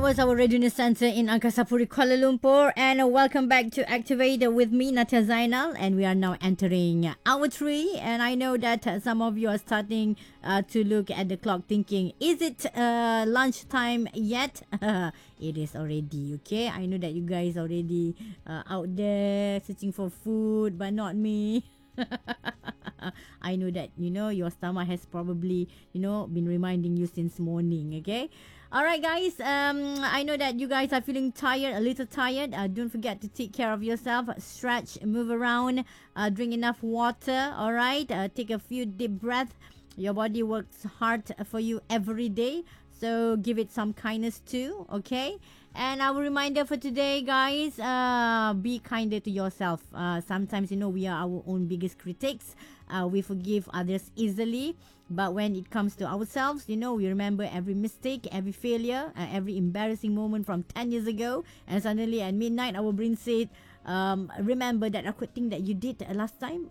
was our readiness center in Angkasa Puri, Kuala Lumpur. And welcome back to Activate with me, Natia Zainal. And we are now entering hour 3. And I know that some of you are starting to look at the clock thinking, is it lunchtime yet? It is already, okay? I know that you guys already out there searching for food, but not me. I know that, your stomach has probably, been reminding you since morning, okay? All right, guys. I know that you guys are feeling tired, a little tired. Don't forget to take care of yourself. Stretch, move around, drink enough water. All right. Take a few deep breaths. Your body works hard for you every day, so give it some kindness too. Okay. And our reminder for today, guys, be kinder to yourself. Sometimes, we are our own biggest critics. We forgive others easily. But when it comes to ourselves, we remember every mistake, every failure, every embarrassing moment from 10 years ago. And suddenly at midnight, our brain said, remember that awkward thing that you did last time?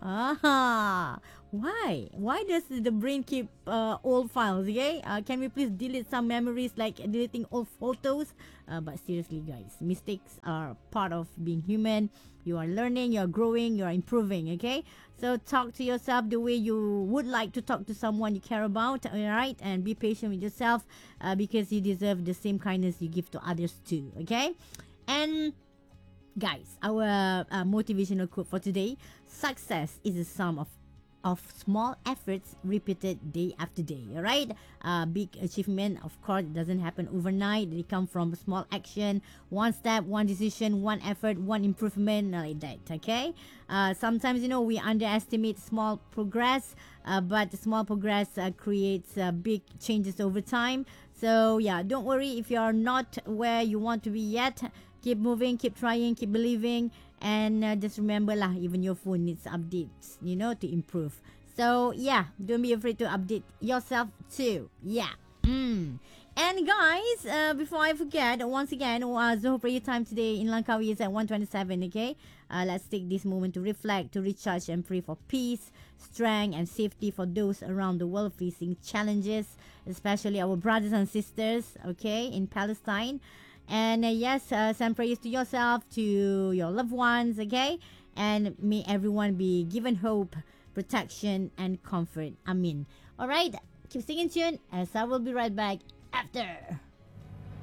Why? Why does the brain keep old files, okay? Can we please delete some memories like deleting old photos? But seriously, guys, mistakes are part of being human. You are learning, you are growing, you are improving, okay? So talk to yourself the way you would like to talk to someone you care about, alright? And be patient with yourself because you deserve the same kindness you give to others too, okay? And guys, our motivational quote for today: success is a sum of small efforts repeated day after day. All right, big achievement, of course, doesn't happen overnight. They come from small action, one step, one decision, one effort, one improvement, like that. Okay. Sometimes we underestimate small progress, but small progress creates big changes over time. So yeah, don't worry if you're not where you want to be yet. Keep moving, keep trying, keep believing, and just remember lah, even your phone needs updates, to improve. So yeah, don't be afraid to update yourself too. Yeah. And guys, before I forget, once again, Zoho prayer time today in Langkawi is at 1:27. Okay, let's take this moment to reflect, to recharge, and pray for peace, strength, and safety for those around the world facing challenges, especially our brothers and sisters. Okay, in Palestine. And yes, send prayers to yourself, to your loved ones, okay? And may everyone be given hope, protection, and comfort. Amen. All right, keep staying tuned as I will be right back after.